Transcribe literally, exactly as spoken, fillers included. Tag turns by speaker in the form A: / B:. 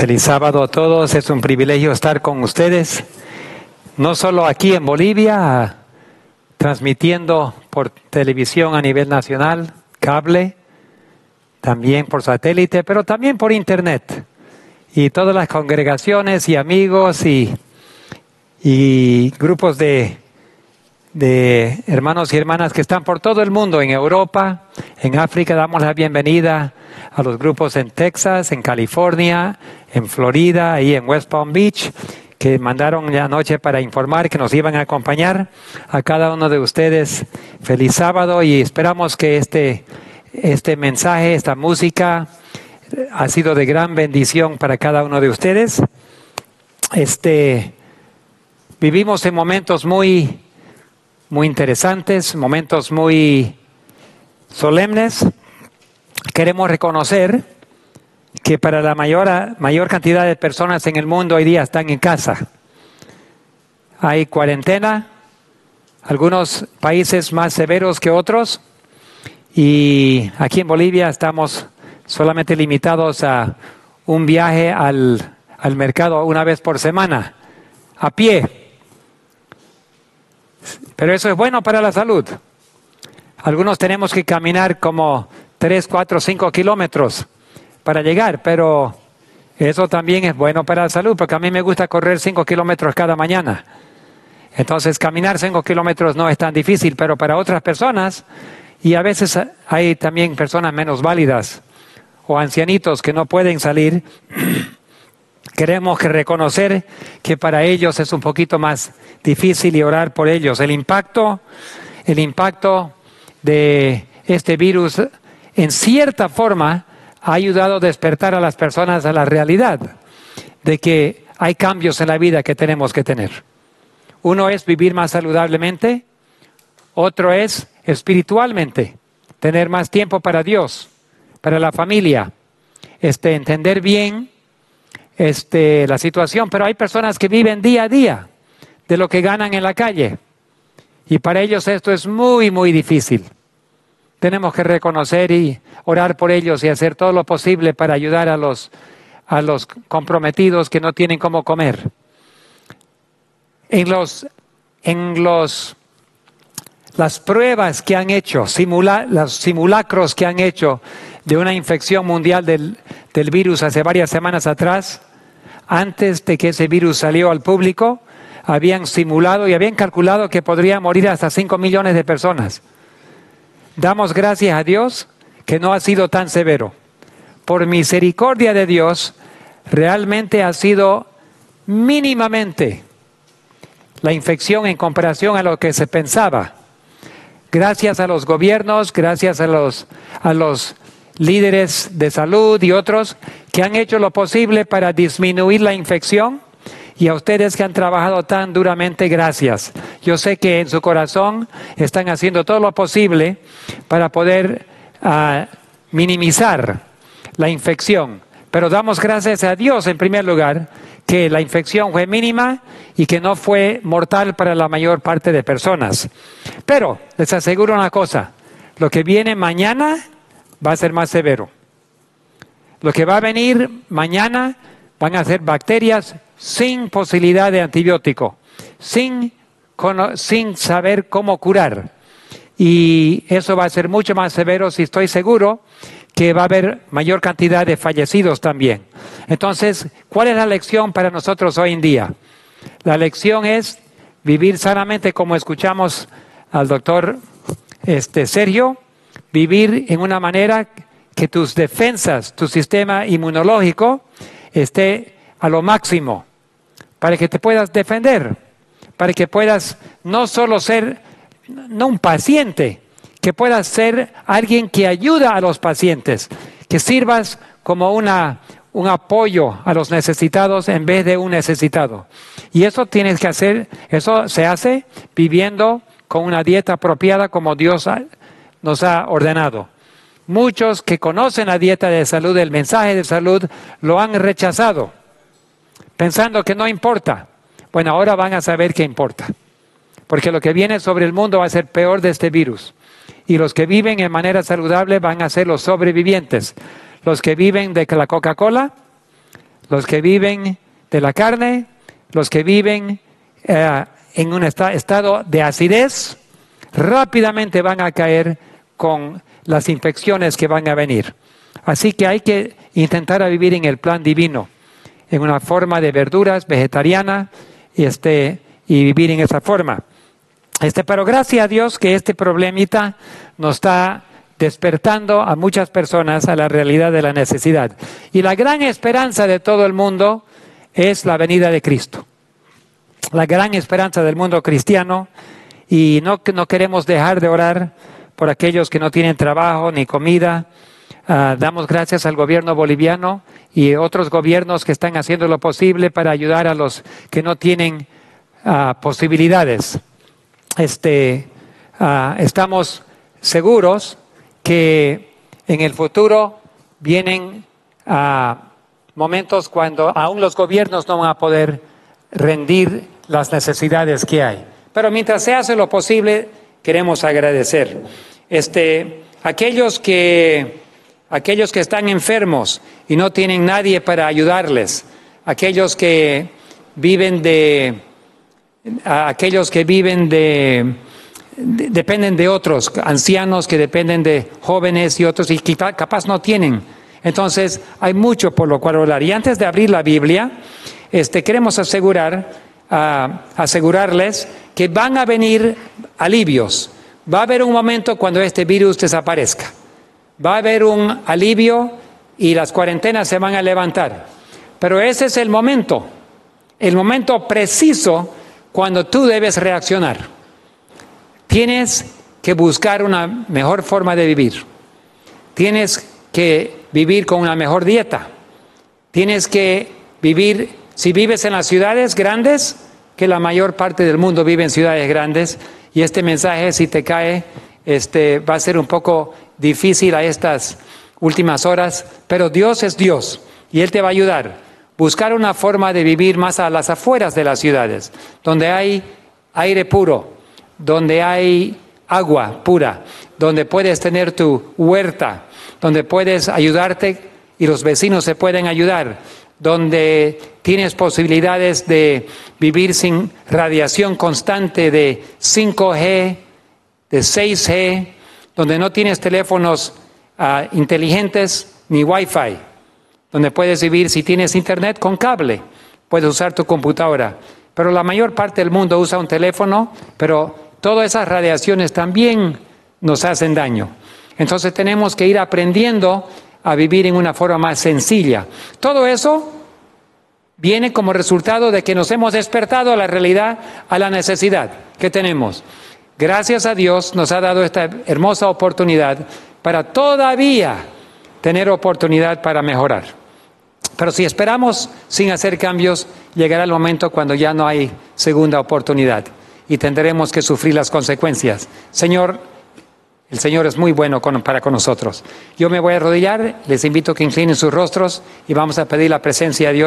A: Feliz sábado a todos, es un privilegio estar con ustedes, no solo aquí en Bolivia, transmitiendo por televisión a nivel nacional, cable, también por satélite, pero también por internet. Y todas las congregaciones y amigos y, y grupos de, de hermanos y hermanas que están por todo el mundo, en Europa, en África, damos la bienvenida a los grupos en Texas, en California, en Florida, y en West Palm Beach, que mandaron ya anoche para informar que nos iban a acompañar. A cada uno de ustedes, feliz sábado, y esperamos que este, este mensaje, esta música, ha sido de gran bendición para cada uno de ustedes. Este, vivimos en momentos muy, muy interesantes, momentos muy solemnes. Queremos reconocer que para la mayor, mayor cantidad de personas en el mundo hoy día están en casa. Hay cuarentena, algunos países más severos que otros, y aquí en Bolivia estamos solamente limitados a un viaje al, al mercado una vez por semana, a pie. Pero eso es bueno para la salud. Algunos tenemos que caminar como tres, cuatro, cinco kilómetros para llegar, pero eso también es bueno para la salud, porque a mí me gusta correr cinco kilómetros cada mañana. Entonces, caminar cinco kilómetros no es tan difícil, pero para otras personas, y a veces hay también personas menos válidas o ancianitos que no pueden salir, queremos que reconocer que para ellos es un poquito más difícil y orar por ellos. El impacto, el impacto de este virus, en cierta forma, ha ayudado a despertar a las personas a la realidad de que hay cambios en la vida que tenemos que tener. Uno es vivir más saludablemente, otro es espiritualmente, tener más tiempo para Dios, para la familia, este, entender bien este, la situación. Pero hay personas que viven día a día de lo que ganan en la calle, y para ellos esto es muy, muy difícil. Tenemos que reconocer y orar por ellos y hacer todo lo posible para ayudar a los, a los comprometidos que no tienen cómo comer. En los, en los, las pruebas que han hecho, simula, los simulacros que han hecho de una infección mundial del, del virus hace varias semanas atrás, antes de que ese virus salió al público, habían simulado y habían calculado que podría morir hasta cinco millones de personas. Damos gracias a Dios que no ha sido tan severo. Por misericordia de Dios, realmente ha sido mínimamente la infección en comparación a lo que se pensaba. Gracias a los gobiernos, gracias a los, a los líderes de salud y otros que han hecho lo posible para disminuir la infección. Y a ustedes que han trabajado tan duramente, gracias. Yo sé que en su corazón están haciendo todo lo posible para poder uh, minimizar la infección. Pero damos gracias a Dios en primer lugar que la infección fue mínima y que no fue mortal para la mayor parte de personas. Pero les aseguro una cosa, lo que viene mañana va a ser más severo. Lo que va a venir mañana van a ser bacterias sin posibilidad de antibiótico, sin, sin saber cómo curar. Y eso va a ser mucho más severo, si estoy seguro que va a haber mayor cantidad de fallecidos también. Entonces, ¿cuál es la lección para nosotros hoy en día? La lección es vivir sanamente, como escuchamos al doctor este, Sergio, vivir en una manera que tus defensas, tu sistema inmunológico esté a lo máximo, para que te puedas defender, para que puedas no solo ser, no un paciente, que puedas ser alguien que ayuda a los pacientes, que sirvas como una, un apoyo a los necesitados en vez de un necesitado. Y eso tienes que hacer, eso se hace viviendo con una dieta apropiada como Dios nos ha ordenado. Muchos que conocen la dieta de salud, el mensaje de salud, lo han rechazado, pensando que no importa. Bueno, ahora van a saber que importa, porque lo que viene sobre el mundo va a ser peor de este virus. Y los que viven en manera saludable van a ser los sobrevivientes. Los que viven de la Coca-Cola, los que viven de la carne, los que viven eh, en un est- estado de acidez, rápidamente van a caer con las infecciones que van a venir. Así que hay que intentar a vivir en el plan divino, en una forma de verduras vegetariana, este, y vivir en esa forma. Este, pero gracias a Dios que este problemita nos está despertando a muchas personas a la realidad de la necesidad. Y la gran esperanza de todo el mundo es la venida de Cristo. La gran esperanza del mundo cristiano, y no, no queremos dejar de orar por aquellos que no tienen trabajo ni comida. Uh, damos gracias al gobierno boliviano y otros gobiernos que están haciendo lo posible para ayudar a los que no tienen uh, posibilidades. Este, uh, estamos seguros que en el futuro vienen uh, momentos cuando aún los gobiernos no van a poder rendir las necesidades que hay. Pero mientras se hace lo posible, queremos agradecer. Este, aquellos que Aquellos que están enfermos y no tienen nadie para ayudarles, aquellos que viven de, aquellos que viven de, de dependen de otros, ancianos que dependen de jóvenes y otros y que capaz no tienen. Entonces hay mucho por lo cual orar. Y antes de abrir la Biblia, este, queremos asegurar, uh, asegurarles que van a venir alivios. Va a haber un momento cuando este virus desaparezca. Va a haber un alivio y las cuarentenas se van a levantar. Pero ese es el momento, el momento preciso cuando tú debes reaccionar. Tienes que buscar una mejor forma de vivir. Tienes que vivir con una mejor dieta. Tienes que vivir, si vives en las ciudades grandes, que la mayor parte del mundo vive en ciudades grandes, y este mensaje, si te cae, este, va a ser un poco difícil a estas últimas horas, pero Dios es Dios y Él te va a ayudar. Buscar una forma de vivir más a las afueras de las ciudades, donde hay aire puro, donde hay agua pura, donde puedes tener tu huerta, donde puedes ayudarte y los vecinos se pueden ayudar, donde tienes posibilidades de vivir sin radiación constante de cinco G, de seis G, donde no tienes teléfonos uh, inteligentes ni Wi-Fi, donde puedes vivir, si tienes internet, con cable, puedes usar tu computadora. Pero la mayor parte del mundo usa un teléfono, pero todas esas radiaciones también nos hacen daño. Entonces tenemos que ir aprendiendo a vivir en una forma más sencilla. Todo eso viene como resultado de que nos hemos despertado a la realidad, a la necesidad que tenemos. Gracias a Dios nos ha dado esta hermosa oportunidad para todavía tener oportunidad para mejorar. Pero si esperamos sin hacer cambios, llegará el momento cuando ya no hay segunda oportunidad y tendremos que sufrir las consecuencias. Señor, el Señor es muy bueno con, para con nosotros. Yo me voy a arrodillar, les invito a que inclinen sus rostros y vamos a pedir la presencia de Dios.